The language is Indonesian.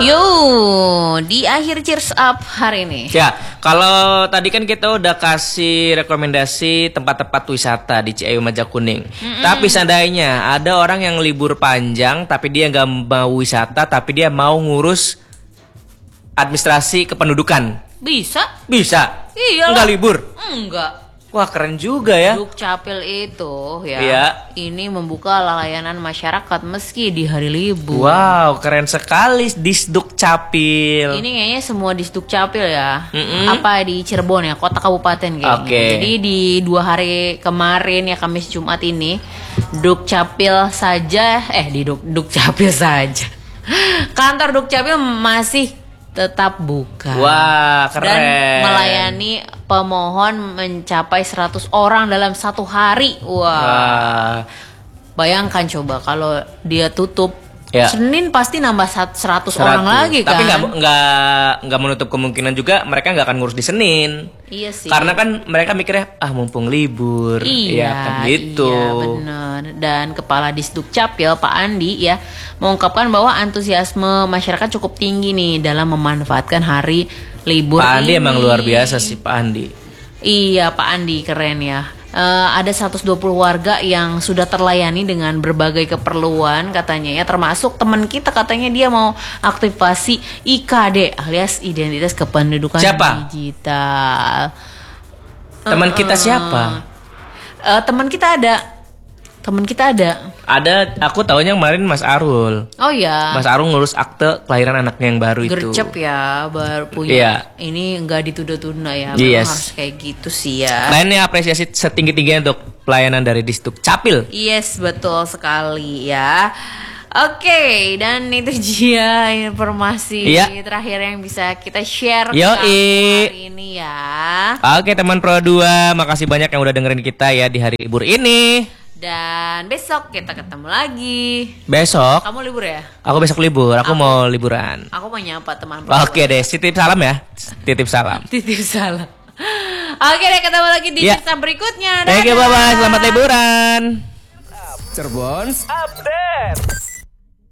Yo, di akhir Cheers Up hari ini. Ya, kalau tadi kan kita udah kasih rekomendasi tempat-tempat wisata di Ciayu Majakuning. Tapi seandainya ada orang yang libur panjang tapi dia nggak mau wisata tapi dia mau ngurus administrasi kependudukan. Bisa? Bisa. Iya. Enggak libur. Enggak. Wah, keren juga ya. Dukcapil itu ya. Iya. Ini membuka layanan masyarakat meski di hari libur. Wow, keren sekali Disdukcapil. Ini kayaknya semua di Dukcapil ya. Apa di Cirebon ya, kota kabupaten kayaknya. Oke. Jadi di 2 hari kemarin ya, Kamis Jumat ini Dukcapil saja di Dukcapil saja. Kantor Dukcapil masih tetap buka. Wah, keren. Dan melayani pemohon mencapai 100 orang dalam 1 hari. Wah. Bayangkan coba kalau dia tutup Ya. Senin pasti nambah 100 orang lagi kan. Tapi nggak menutup kemungkinan juga mereka nggak akan ngurus di Senin. Iya sih. Karena kan mereka mikirnya mumpung libur. Iya, kan gitu. Iya benar. Dan Kepala Disdukcapil Pak Andi ya mengungkapkan bahwa antusiasme masyarakat cukup tinggi nih dalam memanfaatkan hari libur Pak Andi ini. emang luar biasa sih Pak Andi. Iya, Pak Andi keren ya. Ada 120 warga yang sudah terlayani dengan berbagai keperluan katanya ya, termasuk teman kita katanya dia mau aktivasi IKD alias identitas kependudukan digital. Teman kita siapa? Teman kita ada. Ada, aku taunya kemarin Mas Arul. Oh ya. Mas Arul ngurus akte kelahiran anaknya yang baru itu. Gercep ya, baru punya. Iya. Ini nggak ditunda-tunda ya. Yes. Memang harus kayak gitu sih ya. Nah, ini apresiasi setinggi-tingginya untuk pelayanan dari Disdukcapil. Yes, betul sekali ya. Oke, dan itu dia informasi terakhir yang bisa kita share hari ini ya. Oke, teman Pro 2, makasih banyak yang udah dengerin kita ya di hari libur ini. Dan besok kita ketemu lagi. Besok? Kamu libur ya? Aku besok libur, aku mau liburan. Aku mau nyapa teman Pro 2. Oke deh, titip salam ya. Titip salam. Titip salam. Oke deh, ketemu lagi di cerita berikutnya. Thank you, bye-bye. Selamat liburan. Cirebon Update.